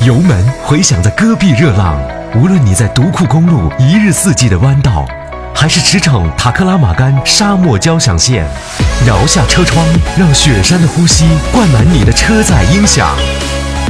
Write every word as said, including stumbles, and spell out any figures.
油门回响在戈壁热浪，无论你在独库公路一日四季的弯道，还是驰骋塔克拉玛干沙漠交响线，摇下车窗，让雪山的呼吸灌满你的车载音响。